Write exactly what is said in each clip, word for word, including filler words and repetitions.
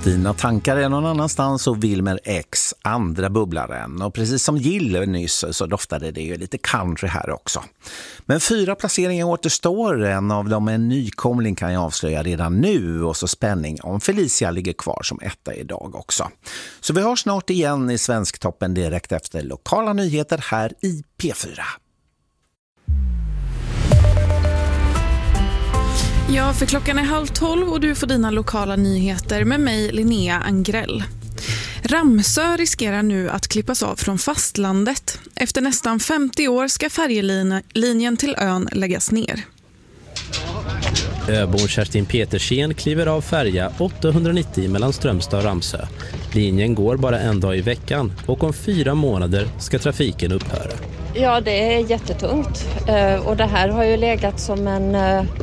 Dina tankar är någon annanstans och Wilmer X andra bubblaren. Och precis som Gille nyss så doftade det ju lite country här också. Men fyra placeringar återstår. En av dem är en nykomling kan jag avslöja redan nu. Och så spänning om Felicia ligger kvar som etta idag också. Så vi har snart igen i Svensktoppen direkt efter lokala nyheter här i P fyra. Ja, för klockan är halv tolv och du får dina lokala nyheter med mig, Linnea Angrell. Ramsö riskerar nu att klippas av från fastlandet. Efter nästan femtio år ska färjelinjen till ön läggas ner. Öbon Kerstin Petersen kliver av färja åttahundranittio mellan Strömstad och Ramsö. Linjen går bara en dag i veckan och om fyra månader ska trafiken upphöra. Ja, det är jättetungt och det här har ju legat som en...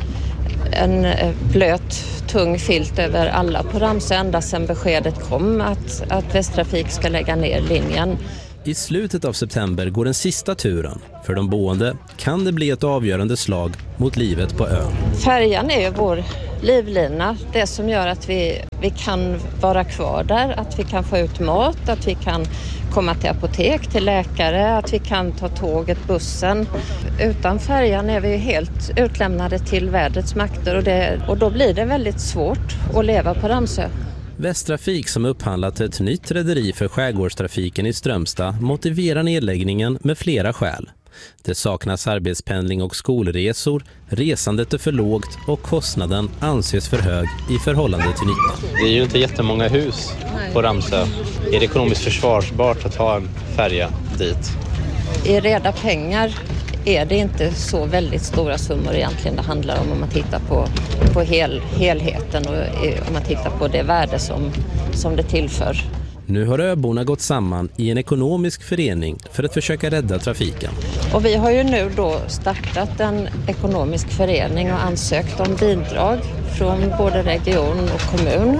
en blöt, tung filt över alla på Ramsö ända sedan beskedet kom att, att Västtrafik ska lägga ner linjen. I slutet av september går den sista turen. För de boende kan det bli ett avgörande slag mot livet på ön. Färjan är ju vår livlina, det som gör att vi, vi kan vara kvar där, att vi kan få ut mat, att vi kan komma till apotek, till läkare, att vi kan ta tåget, bussen. Utan färjan är vi helt utlämnade till vädrets makter och, det, och då blir det väldigt svårt att leva på Ramsö. Västtrafik som upphandlat ett nytt rederi för skärgårdstrafiken i Strömstad motiverar nedläggningen med flera skäl. Det saknas arbetspendling och skolresor, resandet är för lågt och kostnaden anses för hög i förhållande till nyttan. Det är ju inte jättemånga hus på Ramsö. Är det ekonomiskt försvarsbart att ha en färja dit? I reda pengar är det inte så väldigt stora summor egentligen det handlar om om man tittar på, på hel, helheten och om man tittar på det värde som, som det tillför. Nu har öborna gått samman i en ekonomisk förening för att försöka rädda trafiken. Och vi har ju nu då startat en ekonomisk förening och ansökt om bidrag från både region och kommun.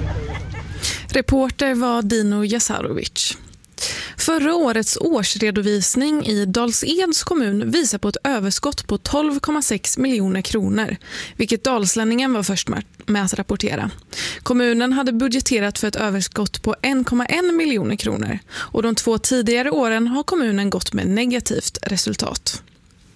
Reporter var Dino Jasarovic. Förra årets årsredovisning i Dals-Eds kommun visar på ett överskott på tolv komma sex miljoner kronor, vilket Dalslänningen var först med att rapportera. Kommunen hade budgeterat för ett överskott på en komma en miljoner kronor och de två tidigare åren har kommunen gått med negativt resultat.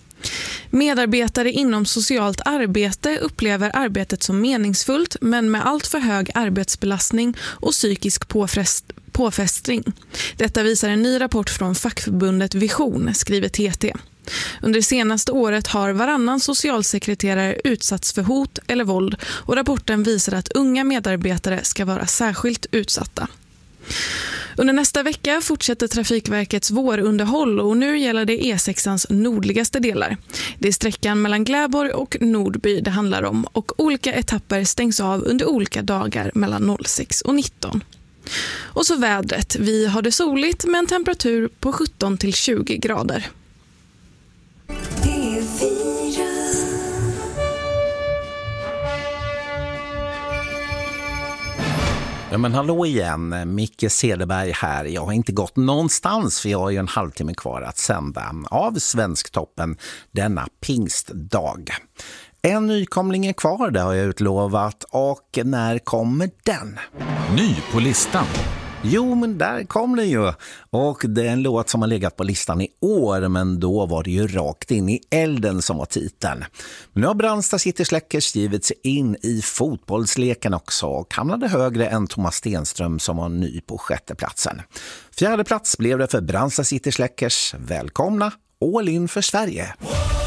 Medarbetare inom socialt arbete upplever arbetet som meningsfullt men med allt för hög arbetsbelastning och psykisk påfrest- påfrestning. Detta visar en ny rapport från fackförbundet Vision, skriver T T. Under det senaste året har varannan socialsekreterare utsatts för hot eller våld och rapporten visar att unga medarbetare ska vara särskilt utsatta. Under nästa vecka fortsätter Trafikverkets vårunderhåll och nu gäller det E sexans nordligaste delar. Det är sträckan mellan Gläborg och Nordby det handlar om och olika etapper stängs av under olika dagar mellan noll sex och nitton. Och så vädret. Vi har det soligt med en temperatur på sjutton till tjugo grader. Ja men hallå igen, Micke Cederberg här. Jag har inte gått någonstans för jag har ju en halvtimme kvar att sända av Svensktoppen denna pingstdag. En nykomling är kvar, det har jag utlovat. Och när kommer den? Ny på listan. Jo, men där kom den ju. Och det är en låt som har legat på listan i år, men då var det ju rakt in i elden som var titeln. Men nu har Brandsta City Släckers givit sig in i fotbollsleken också och hamnade högre än Thomas Stenström som var ny på sjätte platsen. Fjärde plats blev det för Brandsta City Släckers. Välkomna, all in för Sverige!